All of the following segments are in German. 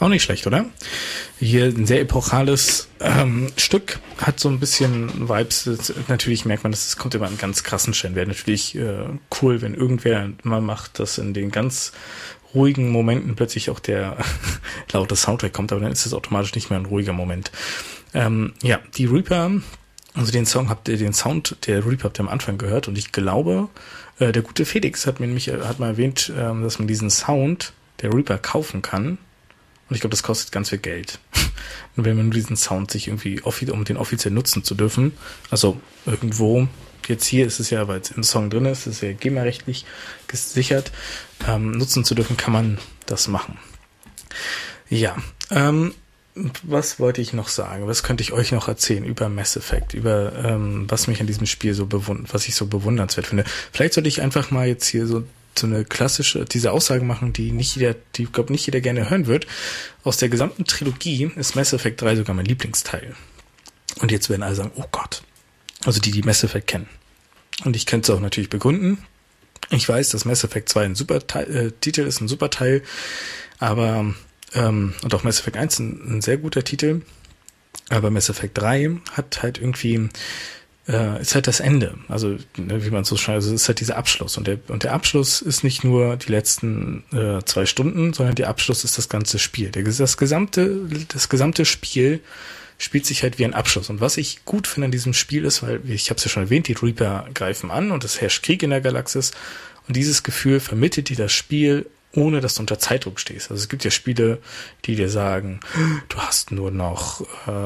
Auch nicht schlecht, oder? Hier ein sehr epochales Stück, hat so ein bisschen Vibes. Natürlich merkt man, es kommt immer an ganz krassen Stellen. Wäre natürlich cool, wenn irgendwer mal macht, dass in den ganz ruhigen Momenten plötzlich auch der laute Soundtrack kommt, aber dann ist es automatisch nicht mehr ein ruhiger Moment. Die Reaper, also den Sound, der Reaper habt ihr am Anfang gehört, und ich glaube, der gute Felix hat mal erwähnt, dass man diesen Sound der Reaper kaufen kann. Und ich glaube, das kostet ganz viel Geld. Und wenn man nur diesen Sound sich irgendwie, um den offiziell nutzen zu dürfen, also irgendwo, jetzt hier ist es ja, weil es im Song drin ist, ist ja GEMA-rechtlich gesichert, nutzen zu dürfen, kann man das machen. Ja, was wollte ich noch sagen? Was könnte ich euch noch erzählen über Mass Effect, über was mich an diesem Spiel was ich so bewundernswert finde? Vielleicht sollte ich einfach mal jetzt hier so eine klassische, diese Aussage machen, die ich glaube nicht jeder gerne hören wird. Aus der gesamten Trilogie ist Mass Effect 3 sogar mein Lieblingsteil. Und jetzt werden alle sagen, oh Gott. Also die Mass Effect kennen. Und ich könnte es auch natürlich begründen. Ich weiß, dass Mass Effect 2 ein super Titel ist, ein super Teil. Aber, und auch Mass Effect 1 ein sehr guter Titel. Aber Mass Effect 3 hat halt irgendwie ist halt das Ende, also wie man so schreibt, also ist halt dieser Abschluss, und der Abschluss ist nicht nur die letzten 2 Stunden, sondern der Abschluss ist das ganze Spiel. Das gesamte Spiel spielt sich halt wie ein Abschluss, und was ich gut finde an diesem Spiel ist, weil, ich habe es ja schon erwähnt, die Reaper greifen an und es herrscht Krieg in der Galaxis, und dieses Gefühl vermittelt dir das Spiel, ohne dass du unter Zeitdruck stehst. Also es gibt ja Spiele, die dir sagen, du hast nur noch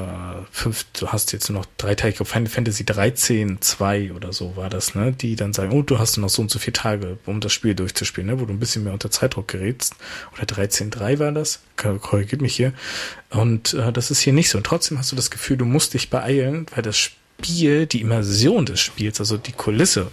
3 Tage, ich glaube Final Fantasy 13.2 oder so war das, ne? Die dann sagen, oh, du hast nur noch so und so 4 Tage, um das Spiel durchzuspielen, ne? Wo du ein bisschen mehr unter Zeitdruck gerätst. Oder 13.3 war das? Korrigiert mich hier. Und das ist hier nicht so. Und trotzdem hast du das Gefühl, du musst dich beeilen, weil das Spiel, die Immersion des Spiels, also die Kulisse,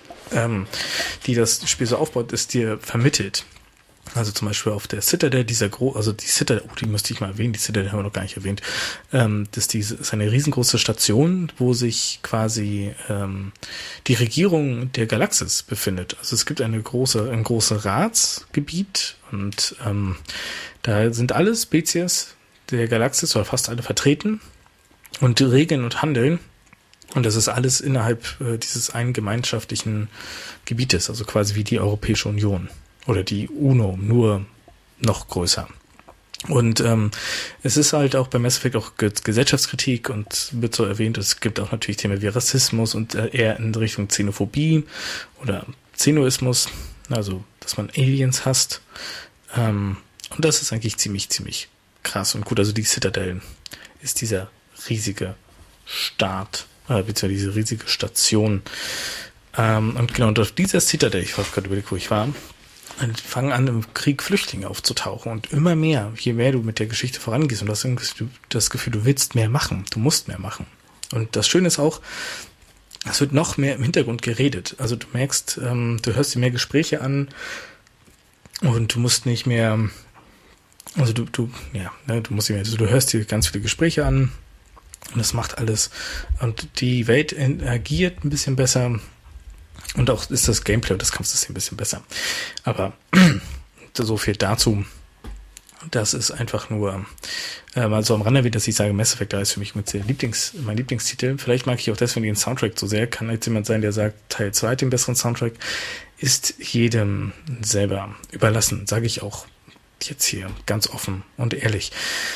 die das Spiel so aufbaut, ist dir vermittelt. Also zum Beispiel auf der Citadel, die Citadel, die müsste ich mal erwähnen, die Citadel haben wir noch gar nicht erwähnt, das ist eine riesengroße Station, wo sich quasi die Regierung der Galaxis befindet. Also es gibt ein großes Ratsgebiet, und da sind alle Spezies der Galaxis, oder fast alle, vertreten und regeln und handeln. Und das ist alles innerhalb dieses einen gemeinschaftlichen Gebietes, also quasi wie die Europäische Union. Oder die UNO, nur noch größer. Und es ist halt auch bei Mass Effect auch Gesellschaftskritik, und wird so erwähnt, es gibt auch natürlich Themen wie Rassismus und eher in Richtung Xenophobie oder Xenoismus, also dass man Aliens hasst. Und das ist eigentlich ziemlich, ziemlich krass und gut. Also die Citadel ist dieser riesige Staat, beziehungsweise diese riesige Station. Und genau, und auf dieser Citadel, ich weiß gerade überlegt, wo ich war, fangen an, im Krieg Flüchtlinge aufzutauchen, und immer mehr, je mehr du mit der Geschichte vorangehst, und du hast das Gefühl, du willst mehr machen, du musst mehr machen. Und das Schöne ist auch, es wird noch mehr im Hintergrund geredet. Also du merkst, du hörst dir mehr Gespräche an, und du musst nicht mehr, also du musst nicht mehr, also du hörst dir ganz viele Gespräche an, und das macht alles, und die Welt agiert ein bisschen besser. Und auch ist das Gameplay und das Kampfsystem ein bisschen besser. Aber so viel dazu. Das ist einfach nur mal so am Rande, wie dass ich sage, Mass Effect 3 ist für mich mein Lieblingstitel. Vielleicht mag ich auch deswegen den Soundtrack so sehr. Kann jetzt jemand sein, der sagt, Teil 2 hat den besseren Soundtrack. Ist jedem selber überlassen. Sage ich auch jetzt hier ganz offen und ehrlich.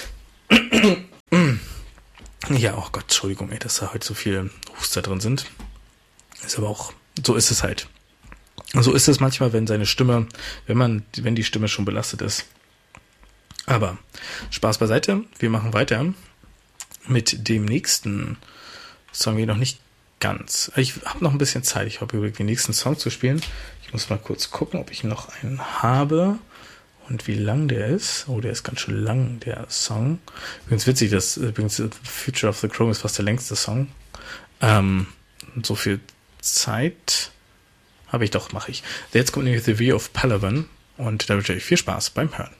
Ja, oh Gott, Entschuldigung, dass da heute so viele Huster drin sind. Ist aber auch, so ist es halt. So ist es manchmal, wenn seine Stimme, wenn die Stimme schon belastet ist. Aber Spaß beiseite, wir machen weiter mit dem nächsten Song, wie noch nicht ganz. Ich habe noch ein bisschen Zeit, ich habe überlegt, den nächsten Song zu spielen. Ich muss mal kurz gucken, ob ich noch einen habe und wie lang der ist. Oh, der ist ganz schön lang, der Song. Übrigens witzig, Future of the Chrome ist fast der längste Song. So viel Zeit mache ich. Jetzt kommt nämlich The View of Palaven, und da wünsche ich viel Spaß beim Hören.